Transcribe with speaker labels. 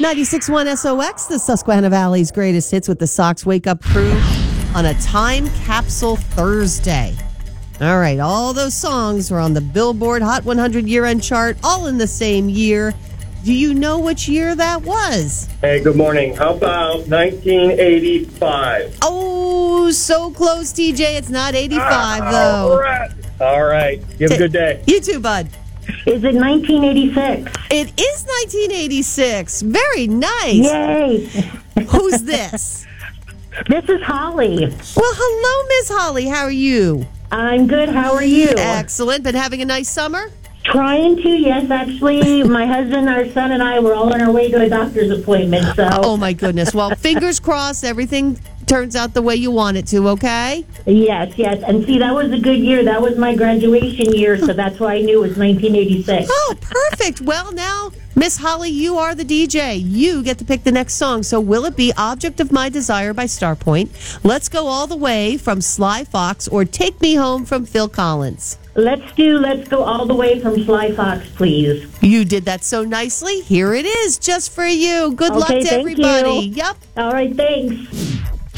Speaker 1: 96.1 SOX, the Susquehanna Valley's greatest hits with the Sox Wake Up Crew on a Time Capsule Thursday. All right, all those songs were on the Billboard Hot 100 year-end chart, all in the same year. Do you know which year that was?
Speaker 2: Hey, good morning. How about 1985?
Speaker 1: Oh, so close, TJ. It's not 85, though.
Speaker 2: All right. You have a good day.
Speaker 1: You too, bud.
Speaker 3: Is it 1986?
Speaker 1: It is 1986. Very nice.
Speaker 3: Yay.
Speaker 1: Who's this?
Speaker 3: This is Holly.
Speaker 1: Well, hello, Miss Holly. How are you?
Speaker 3: I'm good. How are you?
Speaker 1: Excellent. Been having a nice summer?
Speaker 3: Trying to, yes. Actually, my husband, our son, and I were all on our way to a doctor's appointment. So.
Speaker 1: Oh, my goodness. Well, fingers crossed everything turns out the way you want it to, okay?
Speaker 3: Yes. And see, that was a good year. That was my graduation year, so that's why I knew it was 1986.
Speaker 1: Oh, perfect. Well, now, Miss Holly, you are the DJ. You get to pick the next song. So will it be Object of My Desire by Starpoint, Let's Go All the Way from Sly Fox, or Take Me Home from Phil Collins?
Speaker 3: Let's Go All the Way from Sly Fox, please.
Speaker 1: You did that so nicely. Here it is, just for you. Good luck to
Speaker 3: thank
Speaker 1: everybody.
Speaker 3: you.
Speaker 1: Yep.
Speaker 3: All right, thanks.